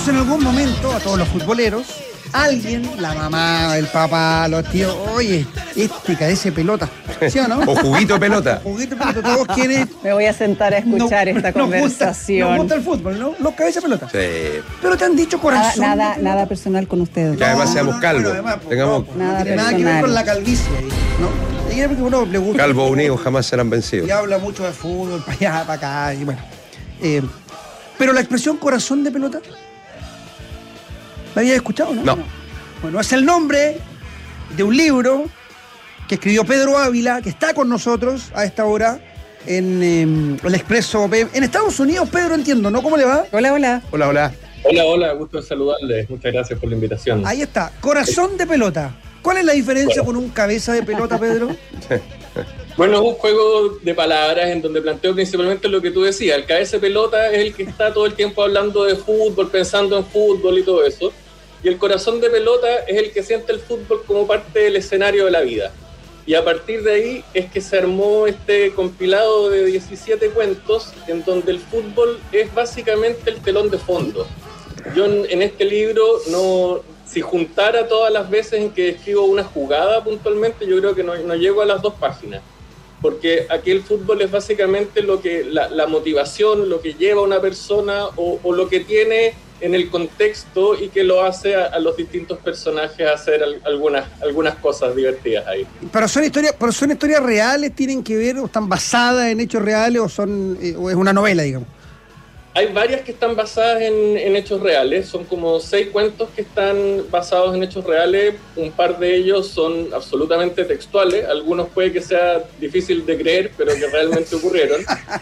todos en algún momento, a todos los futboleros, alguien, la mamá, el papá, los tíos, oye, cabeza de pelota, ¿sí o no? O juguito de pelota. Juguito de pelota, todos quieren. Me voy a sentar a escuchar esta conversación. Nos gusta el fútbol, ¿no? Los cabezas de pelota. Sí. Pero te han dicho corazón. Nada personal con ustedes. Que además seamos calvos. Bueno, además, Tengamos nada no tiene nada que ver personal. con la calvicie, ¿no? Y es porque uno le gusta. calvos unidos jamás serán vencidos. Y habla mucho de fútbol, para allá, para acá, y bueno. Pero la expresión corazón de pelota, ¿la habías escuchado, no? No. Bueno, es el nombre de un libro que escribió Pedro Ávila, que está con nosotros a esta hora en el Expreso PM. En Estados Unidos, Pedro, entiendo, ¿no? ¿Cómo le va? Hola. Hola, hola. Hola, gusto en saludarles. Muchas gracias por la invitación. Ahí está, corazón de pelota. ¿Cuál es la diferencia con un cabeza de pelota, Pedro? Bueno, es un juego de palabras en donde planteo principalmente lo que tú decías. El cabeza de pelota es el que está todo el tiempo hablando de fútbol, pensando en fútbol y todo eso. Y el corazón de pelota es el que siente el fútbol como parte del escenario de la vida. Y a partir de ahí es que se armó este compilado de 17 cuentos en donde el fútbol es básicamente el telón de fondo. Yo en este libro, si juntara todas las veces en que escribo una jugada puntualmente, yo creo que no llego a las 2 páginas. Porque aquí el fútbol es básicamente la motivación, lo que lleva a una persona o lo que tiene en el contexto y que lo hace a los distintos personajes a hacer algunas cosas divertidas ahí. ¿Pero son historias reales, tienen que ver, o están basadas en hechos reales, o es una novela, digamos? Hay varias que están basadas en hechos reales, son como 6 cuentos que están basados en hechos reales, un par de ellos son absolutamente textuales, algunos puede que sea difícil de creer, pero que realmente ocurrieron.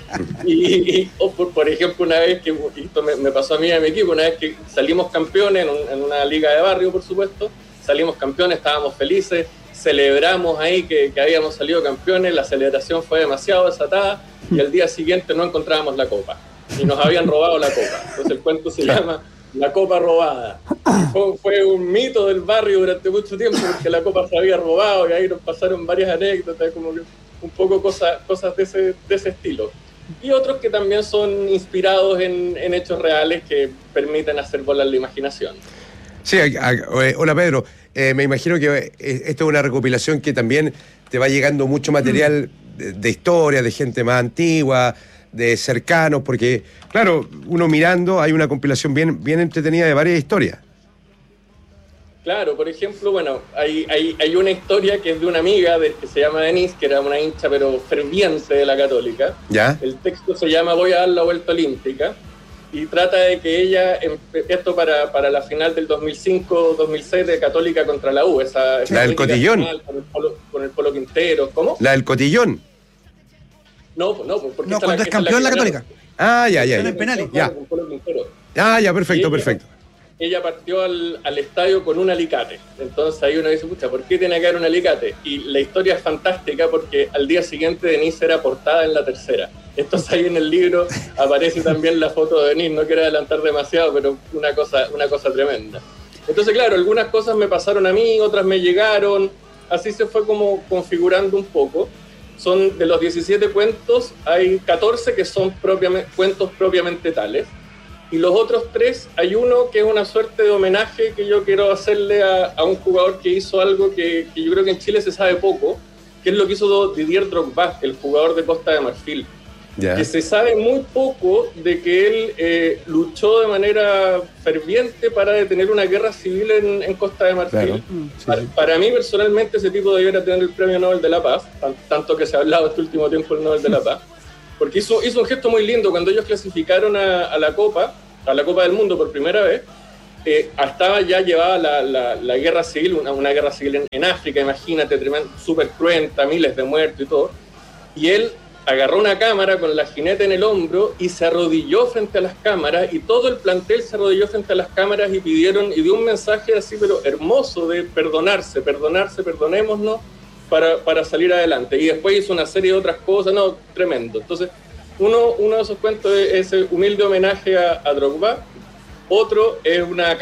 Por ejemplo, una vez que, esto me pasó a mí y a mi equipo, una vez que salimos campeones en una liga de barrio, por supuesto, salimos campeones, estábamos felices, celebramos ahí que habíamos salido campeones, la celebración fue demasiado desatada y al día siguiente no encontrábamos la copa. Y nos habían robado la copa. Entonces el cuento se llama La Copa Robada. Fue un mito del barrio durante mucho tiempo porque la copa se había robado y ahí nos pasaron varias anécdotas, como que un poco cosas de ese estilo. Y otros que también son inspirados en hechos reales que permiten hacer volar la imaginación. Sí, hola Pedro. Me imagino que esto es una recopilación que también te va llegando mucho material de historia, de gente más antigua, de cercanos, porque, claro, uno mirando, hay una compilación bien entretenida de varias historias. Claro, por ejemplo, bueno, hay una historia que es de una amiga que se llama Denise, que era una hincha pero ferviente de la Católica. ¿Ya? El texto se llama Voy a dar la vuelta olímpica y trata de que ella, esto para la final del 2005-2006 de Católica contra la U, esa la del cotillón. Con el Polo Quintero, ¿cómo? La del cotillón. No, porque cuando es campeón la Católica. Ya. En penales. Ya, perfecto. Ella partió al estadio con un alicate. Entonces ahí uno dice, pucha, ¿por qué tiene que haber un alicate? Y la historia es fantástica porque al día siguiente Denise era portada en La Tercera. Entonces ahí en el libro aparece también la foto de Denise. No quiero adelantar demasiado, pero una cosa tremenda. Entonces, claro, algunas cosas me pasaron a mí, otras me llegaron. Así se fue como configurando un poco. Son de los 17 cuentos, hay 14 que son cuentos propiamente tales. Y los otros 3, hay uno que es una suerte de homenaje que yo quiero hacerle a un jugador que hizo algo que yo creo que en Chile se sabe poco, que es lo que hizo Didier Drogba, el jugador de Costa de Marfil. Yeah. Que se sabe muy poco de que él luchó de manera ferviente para detener una guerra civil en Costa de Marfil. Claro. Para mí, personalmente, ese tipo debiera tener el Premio Nobel de la Paz, tanto que se ha hablado este último tiempo del Nobel de la Paz, porque hizo un gesto muy lindo cuando ellos clasificaron a la Copa del Mundo por primera vez. Estaba ya llevada la guerra civil, una guerra civil en África, imagínate, súper cruenta, miles de muertos y todo, y él agarró una cámara con la jineta en el hombro y se arrodilló frente a las cámaras y todo el plantel se arrodilló frente a las cámaras y dio un mensaje así pero hermoso de perdonémonos para salir adelante. Y después hizo una serie de otras cosas, tremendo. Entonces, uno de esos cuentos es ese humilde homenaje a Drogba, otro es una